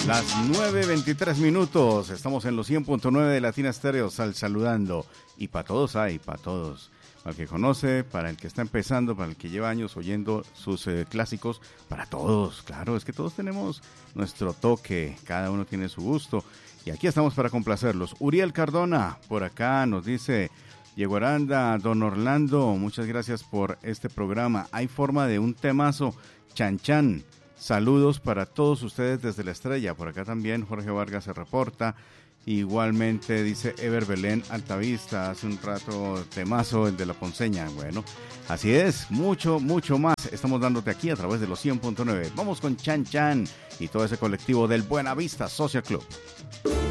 Las 9:23. Estamos en los 100.9 de Latina Stereo, saludando. Y para todos hay, para todos. Para el que conoce, para el que está empezando, para el que lleva años oyendo sus clásicos, para todos. Claro, es que todos tenemos nuestro toque, cada uno tiene su gusto. Y aquí estamos para complacerlos. Uriel Cardona, por acá, nos dice: Diego Aranda, don Orlando, muchas gracias por este programa. Hay forma de un temazo, Chan Chan. Saludos para todos ustedes desde la Estrella. Por acá también Jorge Vargas se reporta. Igualmente dice Ever Belén Altavista, hace un rato temazo, el de la Ponceña. Bueno, así es, mucho más estamos dándote aquí a través de los 100.9. Vamos con Chan Chan y todo ese colectivo del Buenavista Social Club.